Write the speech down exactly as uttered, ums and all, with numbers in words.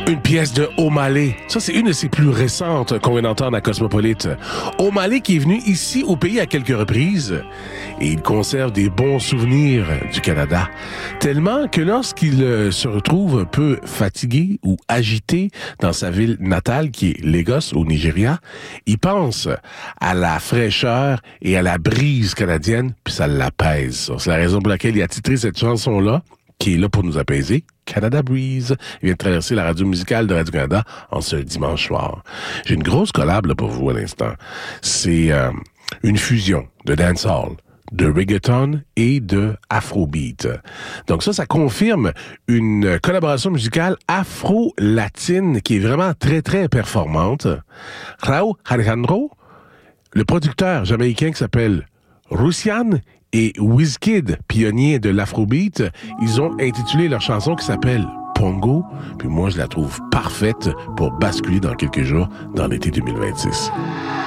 Une pièce de O'Malley. Ça, c'est une de ses plus récentes qu'on vient d'entendre à Cosmopolite. O'Malley qui est venu ici au pays à quelques reprises et il conserve des bons souvenirs du Canada. Tellement que lorsqu'il euh, se retrouve un peu fatigué ou agité dans sa ville natale qui est Lagos au Nigeria, il pense à la fraîcheur et à la brise canadienne puis ça l'apaise. C'est la raison pour laquelle il a titré cette chanson-là qui est là pour nous apaiser. Canada Breeze. Il vient de traverser la radio musicale de Radio-Canada en ce dimanche soir. J'ai une grosse collab là, pour vous à l'instant. C'est euh, une fusion de dancehall, de reggaeton et de afrobeat. Donc ça, ça confirme une collaboration musicale afro-latine qui est vraiment très, très performante. Raúl Alejandro, le producteur jamaïcain qui s'appelle Russian, et Wizkid, pionnier de l'afrobeat, ils ont intitulé leur chanson qui s'appelle Pongo, puis moi je la trouve parfaite pour basculer dans quelques jours dans l'été deux mille vingt-six.